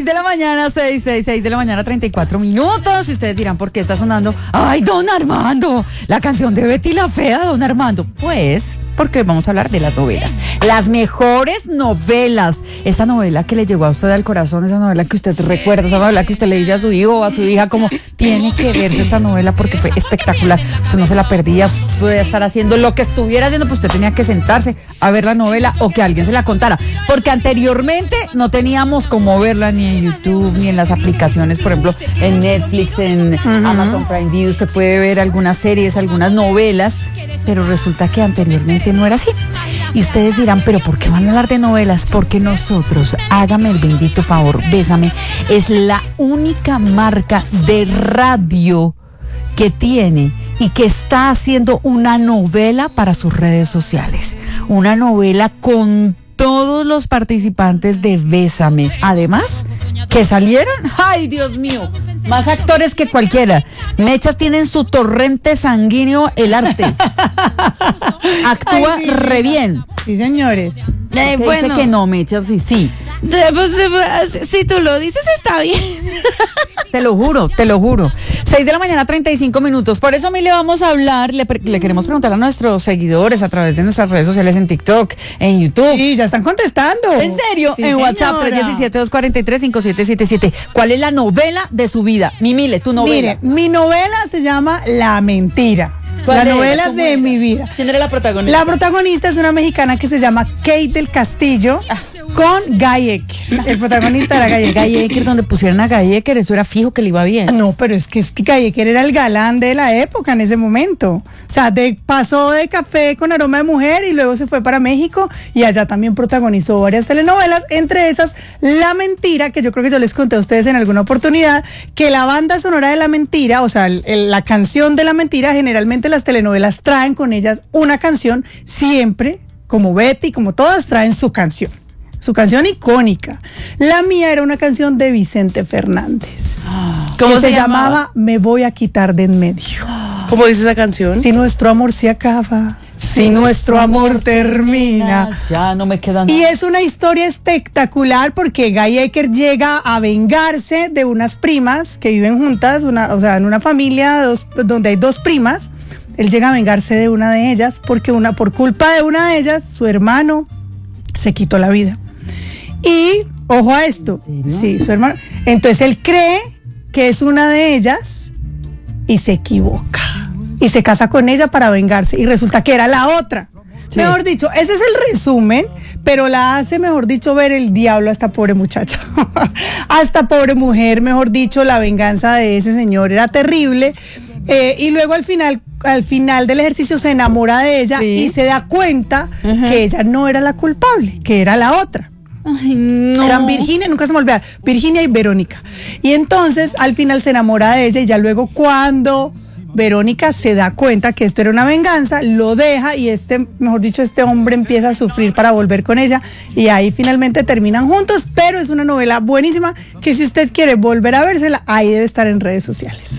de la mañana, 6 de la mañana, 34 minutos. Y ustedes dirán, ¿por qué está sonando? ¡Ay, don Armando! La canción de Betty la Fea, don Armando. Pues, porque vamos a hablar de las novelas. Las mejores novelas. Esa novela que le llegó a usted al corazón, esa novela que usted recuerda, esa novela que usted le dice a su hijo o a su hija, como, tiene que verse esta novela porque fue espectacular. Usted no se la perdía, usted podía estar haciendo lo que estuviera haciendo, pues usted tenía que sentarse a ver la novela o que alguien se la contara. Porque anteriormente no teníamos cómo verla ni en YouTube, ni en las aplicaciones, por ejemplo, en Netflix, en Amazon Prime Video. Usted puede ver algunas series, algunas novelas, pero resulta que anteriormente no era así. Y ustedes dirán, ¿pero por qué van a hablar de novelas? Porque nosotros, hágame el bendito favor, Bésame, es la única marca de radio que tiene y que está haciendo una novela para sus redes sociales. Una novela con todos los participantes de Bésame. Además, que salieron, ¡ay, Dios mío! Más actores que cualquiera. Mechas tiene en su torrente sanguíneo el arte. Actúa re bien. Sí, señores. Bueno. Dice que no, Mechas, sí. Si tú lo dices, está bien. Te lo juro. 6 de la mañana, 35 minutos. Por eso, le vamos a hablar, le queremos preguntar a nuestros seguidores a través de nuestras redes sociales en TikTok, en YouTube. Sí, ya están contestando. ¿En serio? Sí, en WhatsApp, 317-243-5777. ¿Cuál es la novela de su vida? Mimile, tu novela. Mire, mi novela se llama La Mentira. La novela de mi vida. ¿Quién era la protagonista? La protagonista es una mexicana que se llama Kate del Castillo, con Guy Ecker. El protagonista era Guy Ecker. Guy Ecker, donde pusieron a Guy Ecker, eso era fijo que le iba bien. No, pero es que Guy Ecker era el galán de la época en ese momento. O sea, pasó de Café con Aroma de Mujer y luego se fue para México y allá también protagonizó varias telenovelas, entre esas La Mentira, que yo creo que yo les conté a ustedes en alguna oportunidad, que la banda sonora de La Mentira, o sea, la canción de La Mentira, generalmente las telenovelas traen con ellas una canción, siempre, como Betty, como todas, traen su canción icónica. La mía era una canción de Vicente Fernández. ¿Cómo que se llamaba Me voy a quitar de en medio? ¿Cómo dice esa canción? Si nuestro amor se acaba, si nuestro amor termina, ya no me queda nada. Y es una historia espectacular porque Guy Ecker llega a vengarse de unas primas que viven juntas, o sea, en una familia donde hay dos primas. Él llega a vengarse de una de ellas porque por culpa de una de ellas, su hermano se quitó la vida. Y, ojo a esto, sí, su hermano. Entonces él cree que es una de ellas y se equivoca. Y se casa con ella para vengarse. Y resulta que era la otra. Sí. Mejor dicho, ese es el resumen, pero la hace, mejor dicho, ver el diablo a esta pobre muchacha. A esta pobre mujer, mejor dicho, la venganza de ese señor era terrible. Y luego al final del ejercicio se enamora de ella, sí, y se da cuenta que ella no era la culpable, que era la otra. Ay, no. Eran Virginia, nunca se me olvida, Virginia y Verónica. Y entonces al final se enamora de ella y ya luego cuando Verónica se da cuenta que esto era una venganza, lo deja y mejor dicho, este hombre empieza a sufrir para volver con ella y ahí finalmente terminan juntos, pero es una novela buenísima que si usted quiere volver a vérsela, ahí debe estar en redes sociales.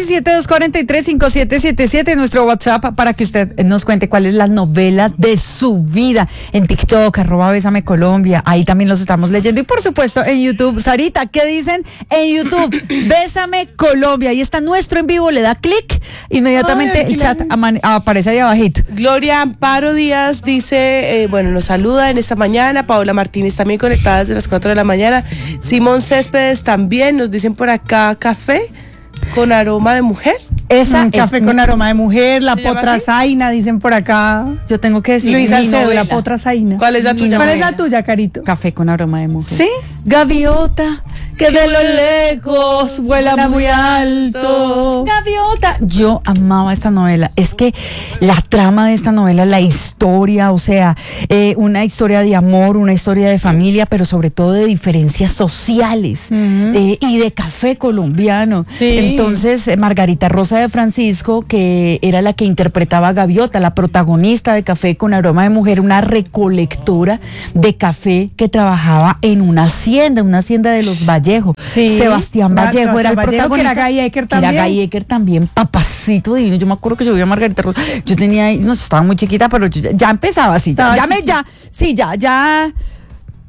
317-243-5777, nuestro WhatsApp, para que usted nos cuente cuál es la novela de su vida. En TikTok, @Bésame Colombia, ahí también los estamos leyendo. Y por supuesto en YouTube. Sarita, ¿qué dicen en YouTube? Bésame Colombia, ahí está nuestro en vivo, le da clic, inmediatamente el chat aparece ahí abajito. Gloria Amparo Díaz dice, nos saluda en esta mañana. Paola Martínez también conectada desde las 4 de la mañana. Simón Céspedes también, nos dicen por acá, café con aroma de mujer. Café con aroma de mujer, la potrasaina, dicen por acá. Yo tengo que decir Luisa Alcedo, la potrasaina. ¿Cuál es la tuya? ¿Cuál es la tuya, Carito? Café con aroma de mujer. ¿Sí? Gaviota, que de lo lejos vuela muy alto. Gaviota. Yo amaba esta novela. Es que la trama de esta novela, la historia, o sea, una historia de amor, una historia de familia, pero sobre todo de diferencias sociales, y de café colombiano. Sí. Entonces, Margarita Rosa de Francisco, que era la que interpretaba a Gaviota, la protagonista de Café con Aroma de Mujer, una recolectora de café que trabajaba en una hacienda de los Vallejo. Sí. Sebastián Vallejo era el protagonista. Que era Guy Ecker también. Era Guy Ecker también, papacito divino. Yo me acuerdo que yo vi a Margarita Rosa. Yo tenía, no estaba muy chiquita, pero yo ya empezaba así. Ya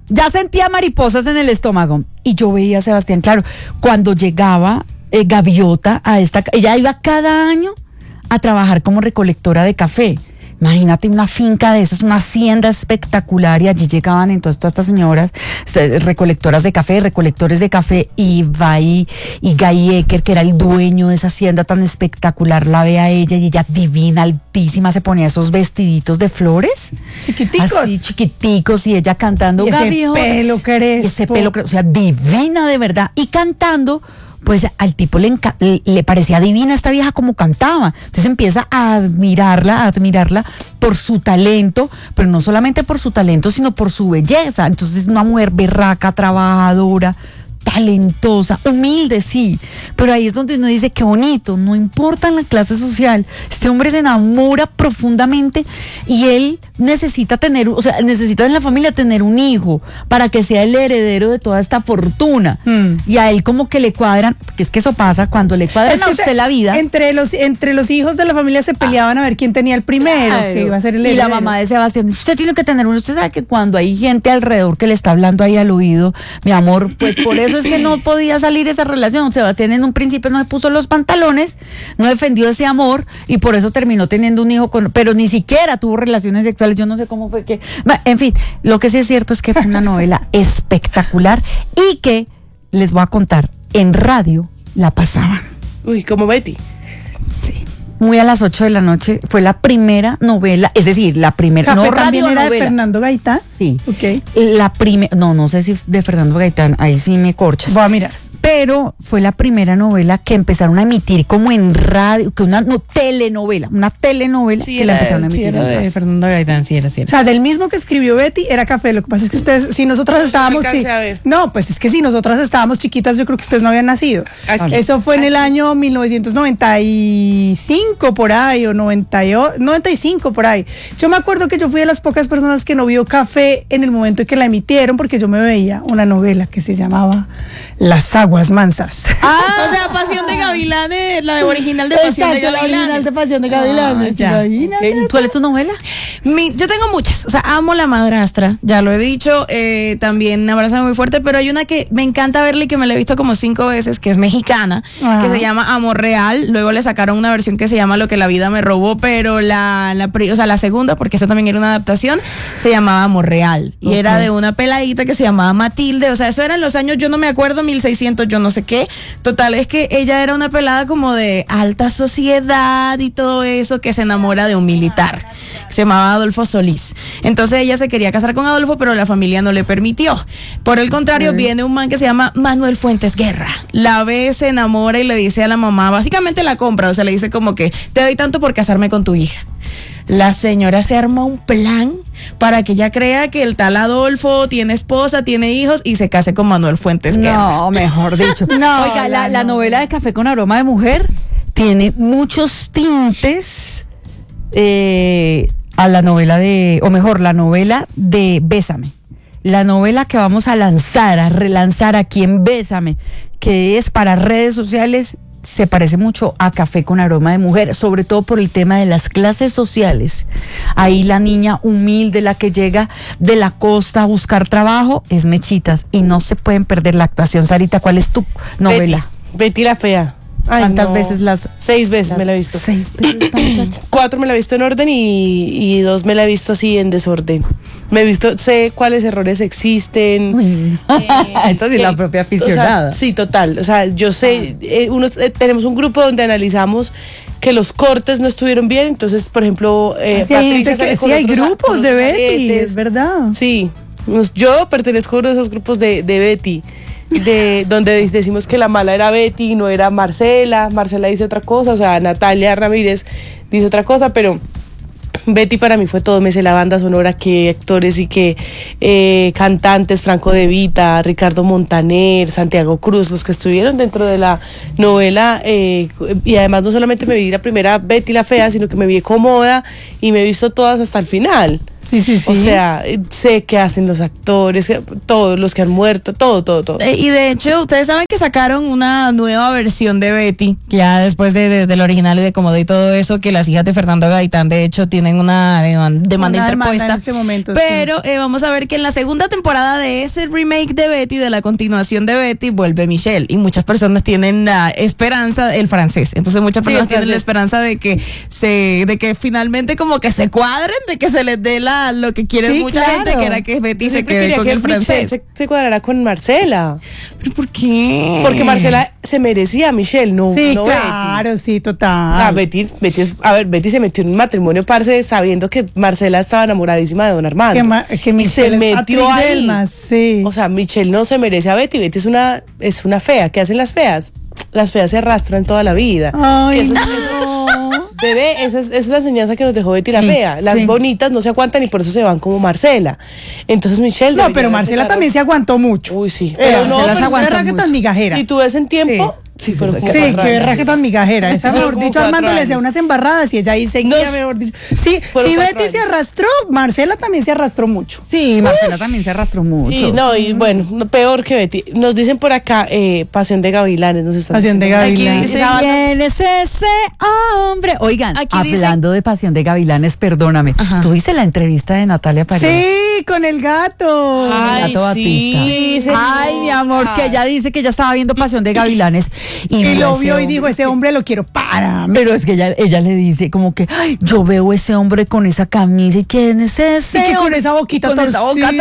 ya sentía mariposas en el estómago. Y yo veía a Sebastián, claro, cuando llegaba Gaviota ella iba cada año a trabajar como recolectora de café. Imagínate una finca de esas, una hacienda espectacular, y allí llegaban entonces todas estas señoras recolectoras de café, recolectores de café, y va ahí, y Guy Ecker, que era el dueño de esa hacienda tan espectacular, la ve a ella, y ella divina, altísima, se ponía esos vestiditos de flores. Chiquiticos. Así, chiquiticos, y ella cantando. Y ese Gaviota, pelo crespo. y ese pelo, o sea, divina de verdad, y cantando. Pues al tipo le parecía divina esta vieja como cantaba. Entonces empieza a admirarla por su talento, pero no solamente por su talento, sino por su belleza. Entonces es una mujer berraca, trabajadora, talentosa, humilde, sí, pero ahí es donde uno dice, qué bonito, no importa la clase social, este hombre se enamora profundamente, y él necesita necesita en la familia tener un hijo para que sea el heredero de toda esta fortuna, y a él como que le cuadran, porque es que eso pasa, cuando le cuadran a usted la vida. Entre los hijos de la familia se peleaban a ver quién tenía el primero, Claro. que iba a ser el Y heredero. la mamá de Sebastián, usted tiene que tener uno. Usted sabe que cuando hay gente alrededor que le está hablando ahí al oído, mi amor, pues por eso es que no podía salir esa relación. Sebastián en un principio no se puso los pantalones, no defendió ese amor, y por eso terminó teniendo un hijo pero ni siquiera tuvo relaciones sexuales. Yo no sé cómo fue que... En fin, lo que sí es cierto es que fue una novela espectacular, y que, les voy a contar, en radio la pasaban. Uy, como Betty. Sí. Muy a las 8 de la noche, fue la primera novela, es decir, la primera, Café no también era de radionovela. Fernando Gaitán. Sí. Ok. La primera, no sé si de Fernando Gaitán, ahí sí me corchas. Voy a mirar. Pero fue la primera novela que empezaron a emitir como en radio, que una telenovela Sí, que la empezaron a sí, emitir. era en radio. de Fernando Gaitán, sí, era O cierto. sea, del mismo que escribió Betty era Café. Lo que pasa es que ustedes, si nosotras estábamos... alcancé a ver. No, pues es que si nosotras estábamos chiquitas, yo creo que ustedes no habían nacido. Aquí. Eso fue en el año 1995 por ahí, o 95 por ahí. Yo me acuerdo que yo fui de las pocas personas que no vio Café en el momento en que la emitieron, porque yo me veía una novela que se llamaba Las Aguas Mansas. O sea, Pasión de Gavilanes, la de original de Pasión de Exacto, la original Gavilanes. de Pasión de Gavilanes. ya. Imagínate. ¿Y cuál es tu novela? Yo tengo muchas, o sea, amo La Madrastra, ya lo he dicho, también Abrázame muy fuerte, pero hay una que me encanta verla y que me la he visto como 5 veces, que es mexicana, Ajá. que se llama Amor Real. Luego le sacaron una versión que se llama Lo que la vida me robó, pero la segunda, porque esa también era una adaptación, se llamaba Amor Real, y era de una peladita que se llamaba Matilde. O sea, eso era en los años, yo no me acuerdo, 1600, yo no sé qué. Total, es que ella era una pelada como de alta sociedad y todo eso, que se enamora de un militar que se llamaba Adolfo Solís. Entonces ella se quería casar con Adolfo, pero la familia no le permitió. Por el contrario, viene un man que se llama Manuel Fuentes Guerra. La ve, se enamora y le dice a la mamá, básicamente la compra, o sea, le dice como que te doy tanto por casarme con tu hija. La señora se arma un plan para que ella crea que el tal Adolfo tiene esposa, tiene hijos, y se case con Manuel Fuentes Guerra. No, mejor dicho. No, Oiga, la no. novela de Café con aroma de mujer tiene muchos tintes a la novela la novela de Bésame. La novela que vamos a relanzar aquí en Bésame, que es para redes sociales, se parece mucho a Café con aroma de mujer, sobre todo por el tema de las clases sociales. Ahí la niña humilde, la que llega de la costa a buscar trabajo, es Mechitas, y no se pueden perder la actuación. Sarita, ¿cuál es tu novela? Betty la Fea. Ay, ¿Cuántas no. veces 6 veces me la he visto. 6 veces esta muchacha. 4 me la he visto en orden y 2 me la he visto así en desorden. Me he visto, sé cuáles errores existen. Uy, esta sí es la propia aficionada. O sea, sí, total. O sea, yo sé, tenemos un grupo donde analizamos que los cortes no estuvieron bien. Entonces, por ejemplo, Sí, hay gente sale que con sí, hay otros- grupos con de otros Betty, aretes. es verdad. Sí, yo pertenezco a uno de esos grupos de Betty, donde decimos que la mala era Betty, no era Marcela. Marcela dice otra cosa, o sea, Natalia Ramírez dice otra cosa, pero Betty para mí fue todo. Me sé la banda sonora, que actores y que cantantes, Franco De Vita, Ricardo Montaner, Santiago Cruz, los que estuvieron dentro de la novela, y además no solamente me vi la primera Betty la Fea, sino que me vi cómoda y me he visto todas hasta el final. Sí, sí, sí. O sea, sé qué hacen los actores, todos los que han muerto, todo. Y de hecho, ustedes saben que sacaron una nueva versión de Betty, que ya después del original y de Comodo y todo eso, que las hijas de Fernando Gaitán, de hecho, tienen una demanda interpuesta. En este momento, pero vamos a ver que en la segunda temporada de ese remake de Betty, de la continuación de Betty, vuelve Michelle. Y muchas personas tienen la esperanza, el francés. Entonces muchas personas tienen la esperanza de que finalmente como que se cuadren, de que se les dé lo que quiere mucha gente, que era que Betty se quede con el francés. Se cuadrará con Marcela. ¿Pero por qué? Porque Marcela se merecía a Michelle, no Betty. Claro, sí, total. O sea, Betty se metió en un matrimonio, parce, sabiendo que Marcela estaba enamoradísima de Don Armando. Que Michelle se metió ahí. Delmas, sí. O sea, Michelle no se merece a Betty. Betty es una fea. ¿Qué hacen las feas? Las feas se arrastran toda la vida. Ay, Bebé, esa es la enseñanza que nos dejó Betty la fea. Las bonitas no se aguantan y por eso se van como Marcela. Entonces Michelle... No, pero Marcela también se aguantó mucho. Uy, sí. Pero no, pero se aguantó tan migajera. Si tú ves en tiempo... Sí, fueron como sí, qué raja tan migajera. Esa, mejor dicho, Armando le hacía unas embarradas y ella ahí seguía, mejor dicho. Sí, si Betty se arrastró, Marcela también se arrastró mucho. Sí, Marcela también se arrastró mucho. Y bueno, peor que Betty. Nos dicen por acá, Pasión de Gavilanes. Nos están Pasión de Gavilanes. Aquí dice, ¿quién es ese hombre? Oigan, aquí hablando de Pasión de Gavilanes, perdóname. ¿Tuviste la entrevista de Natalia Parera? Sí, con el gato. El gato Batista. Ay, mi amor, que ella dice que ella estaba viendo Pasión de Gavilanes. Y lo vio y dijo, ese hombre lo quiero para mí. Pero es que ella le dice como que, ay, yo veo ese hombre con esa camisa y ¿quién es ese? Y que con esa boquita torcida.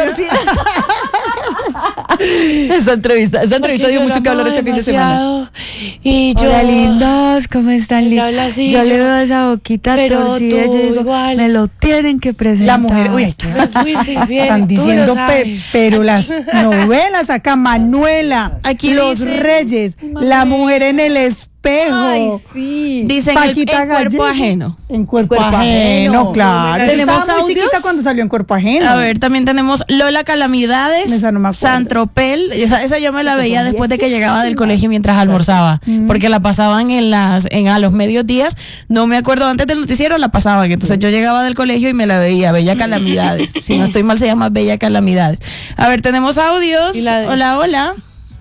Esa entrevista dio mucho que hablar este fin de semana. Y yo, hola, lindos, ¿cómo están? Yo le veo esa boquita torcida, yo digo, igual. Me lo tienen que presentar. La mujer, uy, están diciendo, pero las novelas acá, Manuela, aquí Los Reyes, La Mujer en el Espejo. Ay, sí. Dicen en Cuerpo Ajeno. En Cuerpo Ajeno, claro. ¿Tenemos muy chiquita cuando salió en Cuerpo Ajeno. A ver, también tenemos Lola Calamidades, esa no me acuerdo. Santropel. Esa yo me la veía después de que llegaba del colegio mientras almorzaba, porque la pasaban a los mediodías. No me acuerdo, antes del noticiero la pasaban. Entonces yo llegaba del colegio y me la veía, Bella Calamidades. Si no estoy mal, se llama Bella Calamidades. A ver, tenemos audios. Hola.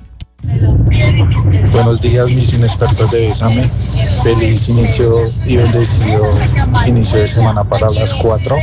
Buenos días, mis inexpertos de Bésame. Feliz inicio y bendecido inicio de semana para las 4.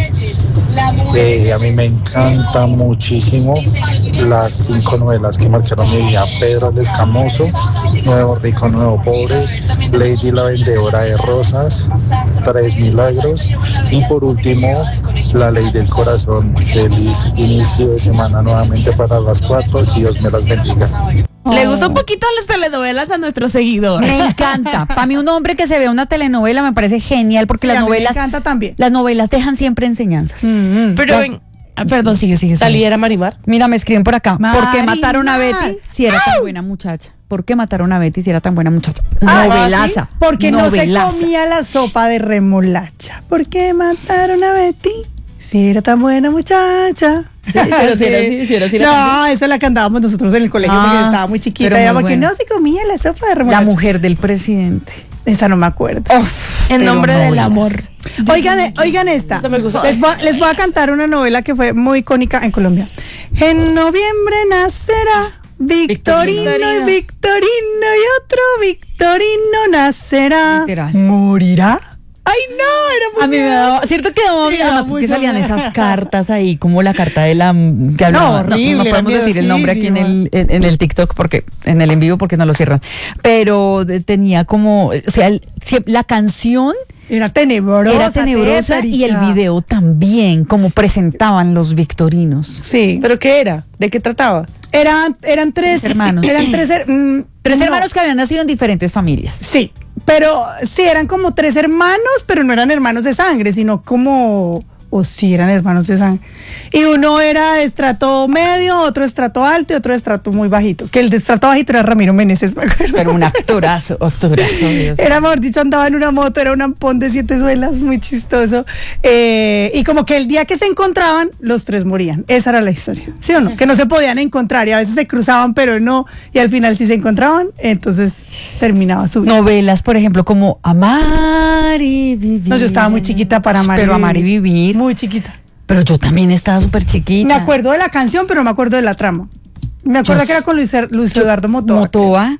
A mí me encantan muchísimo las 5 novelas que marcaron mi vida. Pedro el Escamoso, Nuevo Rico, Nuevo Pobre, Lady la Vendedora de Rosas, 3 Milagros y por último, La Ley del Corazón. Feliz inicio de semana nuevamente para las 4. Dios me las bendiga. Le gusta un poquito las telenovelas a nuestro seguidor. Me encanta. Para mí un hombre que se vea una telenovela me parece genial porque las novelas, me encanta también. Las novelas dejan siempre enseñanzas. Pero perdón, sigue. Talía era Marimar. Mira, me escriben por acá. Marimar. ¿Por qué mataron a Betty si era tan buena muchacha? ¿Por qué mataron a Betty si era tan buena muchacha? Novelaza. ¿Sí? Porque novelaza. No se comía la sopa de remolacha. ¿Por qué mataron a Betty si era tan buena muchacha? Sí, era así. No, eso la cantábamos nosotros en el colegio porque yo estaba muy chiquita. Era porque no se comía la sopa de remolacha. La mujer del presidente. Esa no me acuerdo. En nombre del amor. Oigan esta. Les voy a cantar una novela que fue muy icónica en Colombia. En noviembre nacerá Victorino y Victorino y otro Victorino nacerá. Literal. ¿Morirá? Ay, no, era muy a mí me daba, cierto que daba miedo, además porque salían esas cartas ahí, como la carta de la que hablaba, horrible, no podemos decir el nombre aquí en el TikTok porque en el en vivo porque no lo cierran, pero tenía como, o sea, la canción era tenebrosa y el video también, como presentaban los victorinos. Sí. ¿Pero qué era? ¿De qué trataba? Eran tres hermanos. Eran tres hermanos que habían nacido en diferentes familias. Sí. Pero sí, eran como 3 hermanos, pero no eran hermanos de sangre, sino como... O sí, eran hermanos de sangre. Y uno era de estrato medio, otro de estrato alto y otro de estrato muy bajito. Que el de estrato bajito era Ramiro Meneses, me acuerdo. Pero un actorazo, Dios. Era, mejor dicho, andaba en una moto, era un ampón de 7 suelas, muy chistoso. Y como que el día que se encontraban, los 3 morían. Esa era la historia, ¿sí o no? Que no se podían encontrar y a veces se cruzaban, pero no. Y al final sí se encontraban, entonces terminaba su vida. Novelas, por ejemplo, como Amar y Vivir. No, yo estaba muy chiquita para amar. Pero Amar y Vivir. Muy chiquita. Pero yo también estaba súper chiquita. Me acuerdo de la canción, pero no me acuerdo de la trama. Me acuerdo que era con Luis Eduardo Motoa. Motoa.